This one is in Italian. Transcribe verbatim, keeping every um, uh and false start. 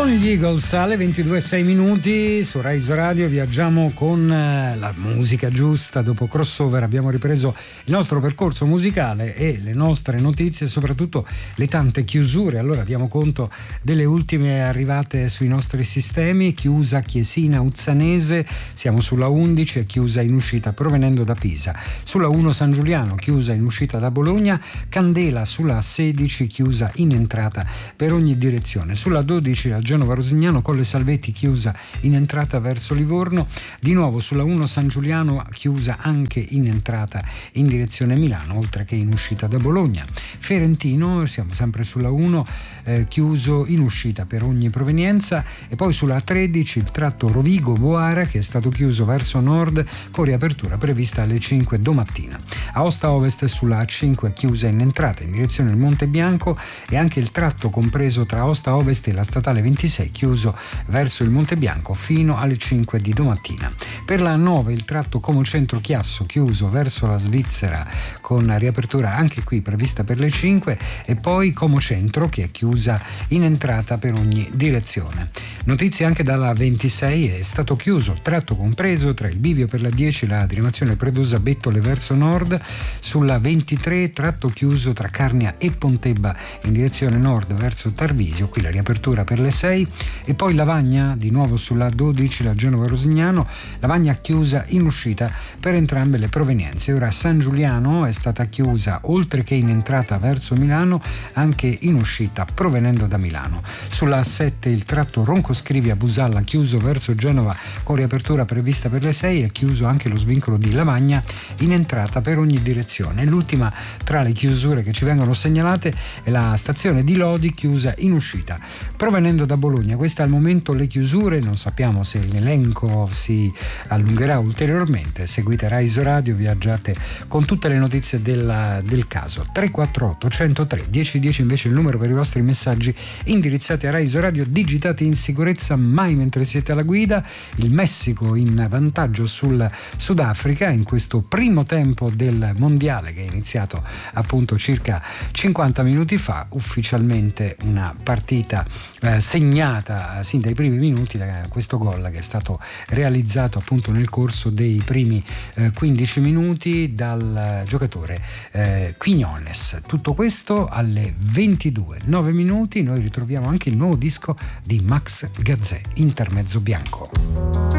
Con gli Eagles alle ventidue e sei minuti su Rai Radio viaggiamo con la musica giusta. Dopo Crossover abbiamo ripreso il nostro percorso musicale e le nostre notizie e soprattutto le tante chiusure. Allora diamo conto delle ultime arrivate sui nostri sistemi. Chiusa Chiesina Uzzanese, siamo sulla undici e chiusa in uscita provenendo da Pisa. Sulla uno San Giuliano, chiusa in uscita da Bologna. Candela sulla sedici, chiusa in entrata per ogni direzione. Sulla dodici al Genova Rosignano, Colle Salvetti chiusa in entrata verso Livorno. Di nuovo sulla uno San Giuliano, chiusa anche in entrata in direzione Milano, oltre che in uscita da Bologna. Ferentino, siamo sempre sulla uno, eh, chiuso in uscita per ogni provenienza. E poi sulla tredici il tratto Rovigo-Boara, che è stato chiuso verso nord con riapertura prevista alle cinque domattina. Aosta Ovest sulla A cinque chiusa in entrata in direzione del Monte Bianco, e anche il tratto compreso tra Aosta Ovest e la statale ventisei chiuso verso il Monte Bianco fino alle cinque di domattina. Per la nove il tratto Como Centro Chiasso chiuso verso la Svizzera con riapertura anche qui prevista per le cinque, e poi Como Centro che è chiusa in entrata per ogni direzione. Notizie anche dalla ventisei: è stato chiuso il tratto compreso tra il bivio per la dieci e la diramazione Predosa Bettole verso nord. Sulla ventitré tratto chiuso tra Carnia e Pontebba in direzione nord verso Tarvisio, qui la riapertura per le sei. E poi Lavagna, di nuovo sulla dodici la Genova Rosignano, Lavagna chiusa in uscita per entrambe le provenienze. Ora San Giuliano è stata chiusa oltre che in entrata verso Milano anche in uscita provenendo da Milano. Sulla A sette il tratto Roncoscrivia Busalla chiuso verso Genova con riapertura prevista per le sei, e chiuso anche lo svincolo di Lavagna in entrata per ogni direzione. L'ultima tra le chiusure che ci vengono segnalate è la stazione di Lodi chiusa in uscita provenendo da Bologna. Queste al momento le chiusure, non sappiamo se l'elenco si allungherà ulteriormente. Seguite Rai Radio, viaggiate con tutte le notizie della, del caso. Tre quattro otto uno zero tre uno zero uno zero invece il numero per i vostri messaggi indirizzati a Rai Radio, digitati in sicurezza mai mentre siete alla guida. Il Messico in vantaggio sul Sudafrica in questo primo tempo del mondiale che è iniziato appunto circa cinquanta minuti fa, ufficialmente una partita eh, segnata sin dai primi minuti da questo gol che è stato realizzato appunto nel corso dei primi eh, quindici minuti dal giocatore eh, Quiñones. Tutto questo alle ventidue e nove minuti. Noi ritroviamo anche il nuovo disco di Max Gazzè, Intermezzo Bianco.